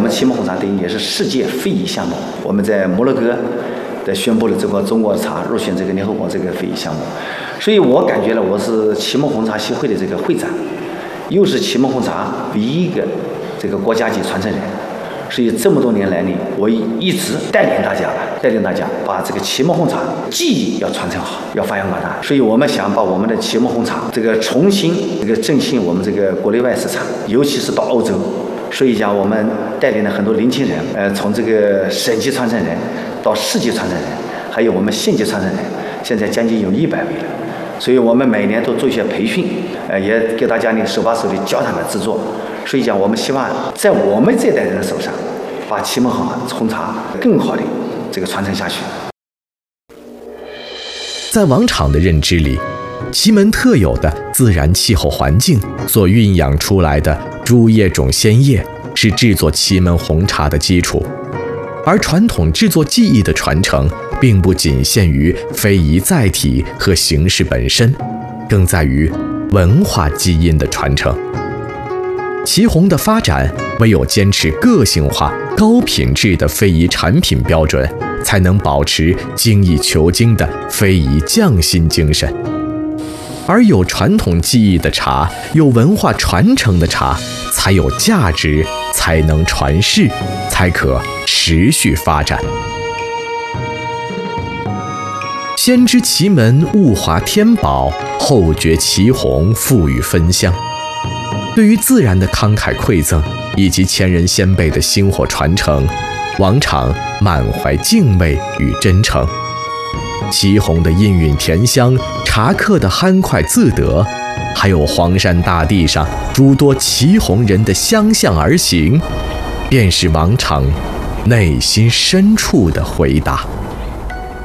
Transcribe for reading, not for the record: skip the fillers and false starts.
们祁门红茶等于也是世界非遗项目，我们在摩洛哥的宣布了这个中国茶入选这个联合国这个非遗项目，所以我感觉呢，我是祁门红茶协会的这个会长，又是祁门红茶唯一一个这个国家级传承人。所以这么多年来呢，我一直带领大家把这个祁门红茶技艺要传承好，要发扬光大。所以我们想把我们的祁门红茶这个重新这个振兴我们这个国内外市场，尤其是到欧洲。所以讲，我们带领了很多年轻人，从这个省级传承人到市级传承人，还有我们县级传承人，现在将近有100位了。所以我们每年都做一些培训，也给大家呢手把手的教他们制作。所以讲，我们希望在我们这代人的手上，把祁门红茶更好的这个传承下去。 在王昶的认知里，祁门特有的自然气候环境所蕴养出来的株叶种鲜叶，是制作祁门红茶的基础。而传统制作技艺的传承，并不仅限于非遗载体和形式本身，更在于文化基因的传承。祁红的发展，唯有坚持个性化、高品质的非遗产品标准，才能保持精益求精的非遗匠心精神。而有传统技艺的茶，有文化传承的茶，才有价值，才能传世，才可持续发展。先知祁门物华天宝，后觉祁红馥郁芬香。对于自然的慷慨馈赠，以及前人先辈的薪火传承，王昶满怀敬畏与真诚。祁红的氤氲甜香，茶客的酣快自得，还有黄山大地上诸多祁红人的相向而行，便是王昶内心深处的回答。